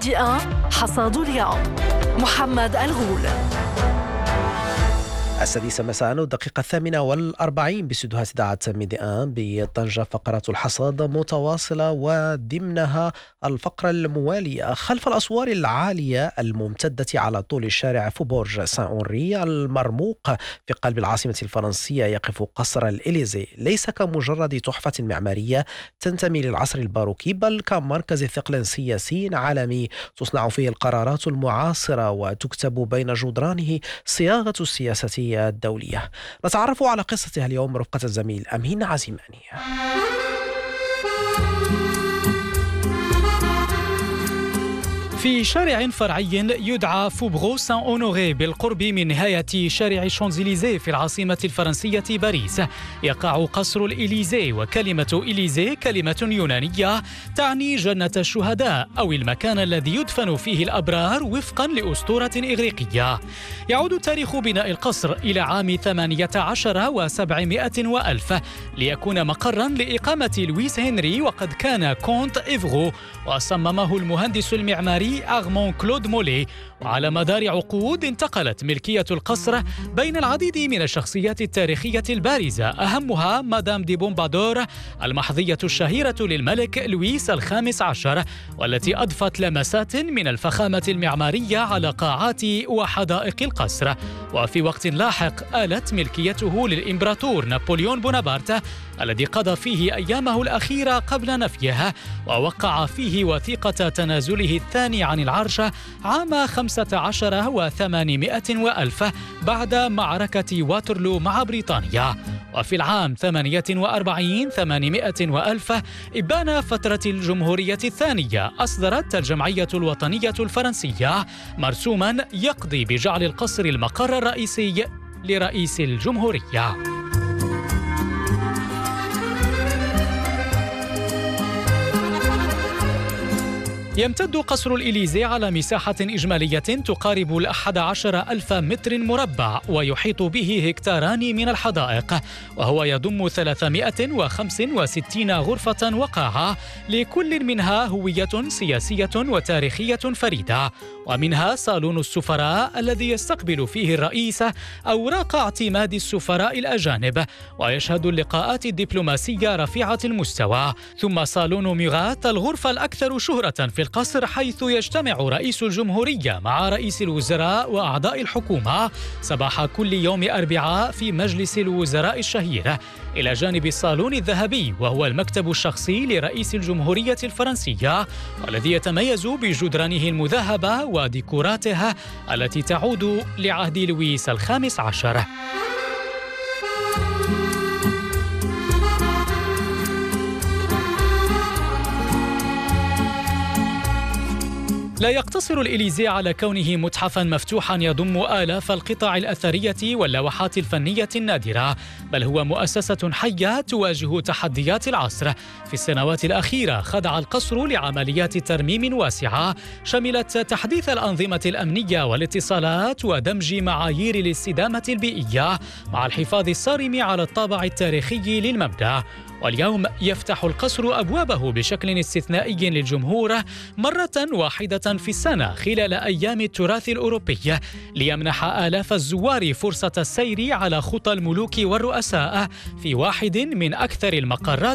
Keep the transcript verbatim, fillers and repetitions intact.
ميديا حصاد اليوم. محمد الغول. السادسة مساء والدقيقة الثامنة والأربعين باستديوهات إذاعة ميديا بطنجة. فقرات الحصاد متواصلة وضمنها الفقرة الموالية. خلف الأسوار العالية الممتدة على طول الشارع فوبورج سان أونري المرموق في قلب العاصمة الفرنسية يقف قصر الإليزي، ليس كمجرد تحفة معمارية تنتمي للعصر الباروكي، بل كمركز ثقل سياسي عالمي تصنع فيه القرارات المعاصرة وتكتب بين جدرانه صياغة السياسة الدولية. نتعرف على قصتها اليوم رفقة الزميل أمين عزيماني. في شارع فرعي يدعى فوبغو سان أونوري بالقرب من نهاية شارع شانزليزيه في العاصمة الفرنسية باريس يقع قصر الإليزي، وكلمة إليزي كلمة يونانية تعني جنة الشهداء أو المكان الذي يدفن فيه الأبرار وفقا لأسطورة إغريقية. يعود تاريخ بناء القصر إلى عام ثمانية عشر وسبعمائة وألف ليكون مقرا لإقامة لويس هنري، وقد كان كونت إيفغو وصممه المهندس المعماري أغمون كلود مولي. وعلى مدار عقود انتقلت ملكية القصر بين العديد من الشخصيات التاريخية البارزة، أهمها مدام دي بومبادور المحظية الشهيرة للملك لويس الخامس عشر، والتي أضفت لمسات من الفخامة المعمارية على قاعات وحدائق القصر. وفي وقت لاحق آلت ملكيته للإمبراطور نابليون بونابرت الذي قضى فيه أيامه الأخيرة قبل نفيه، ووقع فيه وثيقة تنازله الثاني عن العرش عام خمسة عشر وثمانمائة وألف بعد معركة واترلو مع بريطانيا. وفي العام ثمانية وأربعين ثمانمائة وألف إبان فترة الجمهورية الثانية أصدرت الجمعية الوطنية الفرنسية مرسوما يقضي بجعل القصر المقر الرئيسي لرئيس الجمهورية. يمتد قصر الإليزي على مساحة إجمالية تقارب الأحد عشر ألف متر مربع، ويحيط به هكتاران من الحدائق، وهو يضم ثلاثمائة وخمسة وستين غرفة وقاعة، لكل منها هوية سياسية وتاريخية فريدة. ومنها صالون السفراء الذي يستقبل فيه الرئيس أوراق اعتماد السفراء الأجانب ويشهد اللقاءات الدبلوماسية رفيعة المستوى. ثم صالون ميغات الغرفة الأكثر شهرة في القصر، حيث يجتمع رئيس الجمهورية مع رئيس الوزراء وأعضاء الحكومة صباح كل يوم أربعاء في مجلس الوزراء الشهير، إلى جانب الصالون الذهبي وهو المكتب الشخصي لرئيس الجمهورية الفرنسية، والذي يتميز بجدرانه المذهبة وديكوراتها التي تعود لعهد لويس الخامس عشر. لا يقتصر الإليزي على كونه متحفاً مفتوحاً يضم آلاف القطع الأثرية واللوحات الفنية النادرة، بل هو مؤسسة حية تواجه تحديات العصر. في السنوات الأخيرة خضع القصر لعمليات ترميم واسعة شملت تحديث الأنظمة الأمنية والاتصالات ودمج معايير الاستدامة البيئية مع الحفاظ الصارم على الطابع التاريخي للمبنى. واليوم يفتح القصر أبوابه بشكل استثنائي للجمهور مرة واحدة في السنة خلال أيام التراث الأوروبي، ليمنح آلاف الزوار فرصة السير على خطى الملوك والرؤساء في واحد من أكثر المقرات